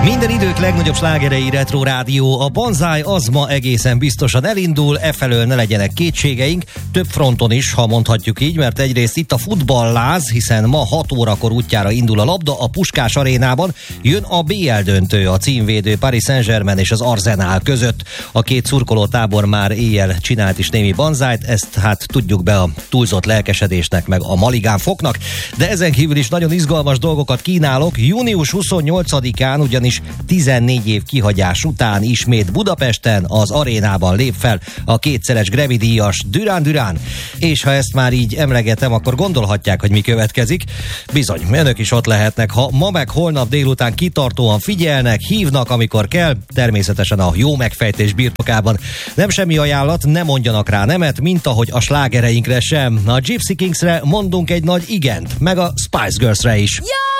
Minden idők legnagyobb slágerei Retro Rádió. A Banzai az ma egészen biztosan elindul, efelől ne legyenek kétségeink, több fronton is, ha mondhatjuk így, mert egyrészt itt a futballláz, hiszen ma 6 órakor útjára indul a labda a Puskás arénában, jön a BL döntő, a címvédő Paris Saint-Germain és az Arsenal között. A két szurkolótábor már éjjel csinált is némi banzájt, ezt hát tudjuk be a túlzott lelkesedésnek meg a maligán foknak, de ezen kívül is nagyon izgalmas dolgokat kínálok. Június 28-án ugyanis 14 év kihagyás után ismét Budapesten az arénában lép fel a kétszeres Grammy-díjas Duran Duran. És ha ezt már így emlegetem, akkor gondolhatják, hogy mi következik. Bizony, önök is ott lehetnek, ha ma meg holnap délután kitartóan figyelnek, hívnak, amikor kell, természetesen a jó megfejtés birtokában. Nem semmi ajánlat, ne mondjanak rá nemet, mint ahogy a slágereinkre sem. A Gypsy Kingsre mondunk egy nagy igent, meg a Spice Girlsre is.